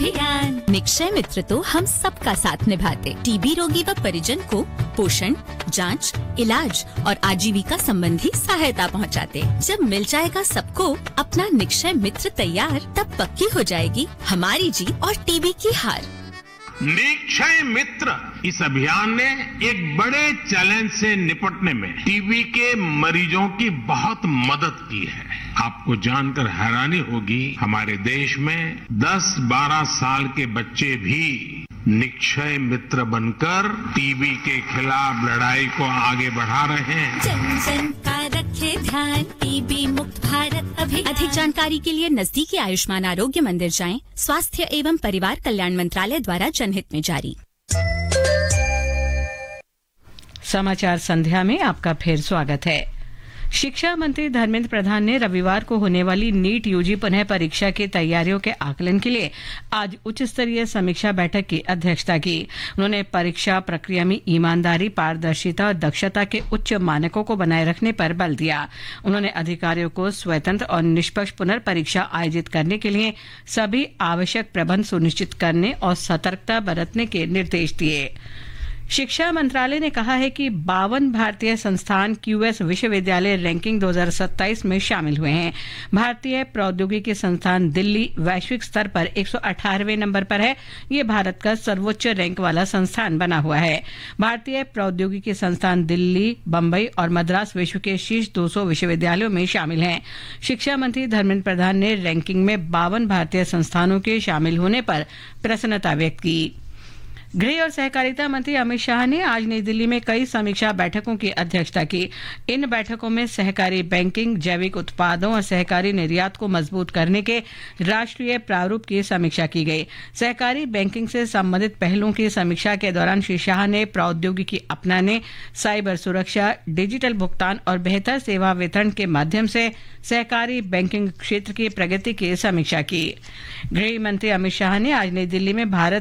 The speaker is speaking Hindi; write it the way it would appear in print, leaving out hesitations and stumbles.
अभियान। निक्षय मित्र तो हम सबका साथ निभाते, टीबी रोगी व परिजन को पोषण, जांच, इलाज और आजीविका संबंधी सहायता पहुंचाते। जब मिल जाएगा सबको अपना निक्षय मित्र तैयार, तब पक्की हो जाएगी हमारी जीत और टीबी की हार। निक्षय मित्र इस अभियान ने एक बड़े चैलेंज से निपटने में टीबी के मरीजों की बहुत मदद की है। आपको जानकर हैरानी होगी, हमारे देश में 10-12 साल के बच्चे भी निक्षय मित्र बनकर टीबी के खिलाफ लड़ाई को आगे बढ़ा रहे हैं। जन जन का रखे ध्यान, टीबी मुक्त भारत अभियान। अधिक जानकारी के लिए नजदीकी आयुष्मान आरोग्य मंदिर जाएं। स्वास्थ्य एवं परिवार कल्याण मंत्रालय द्वारा जनहित में जारी। समाचार संध्या में आपका फिर स्वागत है। शिक्षा मंत्री धर्मेंद्र प्रधान ने रविवार को होने वाली नीट यूजी पुनः परीक्षा की तैयारियों के आकलन के लिए आज उच्च स्तरीय समीक्षा बैठक की अध्यक्षता की। उन्होंने परीक्षा प्रक्रिया में ईमानदारी, पारदर्शिता और दक्षता के उच्च मानकों को बनाए रखने पर बल दिया। उन्होंने अधिकारियों को स्वतंत्र और निष्पक्ष पुनर्परीक्षा आयोजित करने के लिए सभी आवश्यक प्रबंध सुनिश्चित करने और सतर्कता बरतने के निर्देश दिए। शिक्षा मंत्रालय ने कहा है कि 52 भारतीय संस्थान क्यूएस विश्वविद्यालय रैंकिंग 2027 में शामिल हुए हैं। भारतीय प्रौद्योगिकी संस्थान दिल्ली वैश्विक स्तर पर 118वें नंबर पर है। ये भारत का सर्वोच्च रैंक वाला संस्थान बना हुआ है। भारतीय प्रौद्योगिकी संस्थान दिल्ली, बम्बई और मद्रास विश्व के शीर्ष 200 विश्वविद्यालयों में शामिल हैं। शिक्षा मंत्री धर्मेंद्र प्रधान ने रैंकिंग में 52 भारतीय संस्थानों के शामिल होने पर प्रसन्नता व्यक्त की। गृह और सहकारिता मंत्री अमित शाह ने आज नई दिल्ली में कई समीक्षा बैठकों की अध्यक्षता की। इन बैठकों में सहकारी बैंकिंग, जैविक उत्पादों और सहकारी निर्यात को मजबूत करने के राष्ट्रीय प्रारूप की समीक्षा की गई। सहकारी बैंकिंग से संबंधित पहलुओं की समीक्षा के दौरान श्री शाह ने प्रौद्योगिकी अपनाने, साइबर सुरक्षा, डिजिटल भुगतान और बेहतर सेवा वितरण के माध्यम से सहकारी बैंकिंग क्षेत्र की प्रगति की समीक्षा की। गृह मंत्री अमित शाह ने आज नई दिल्ली में भारत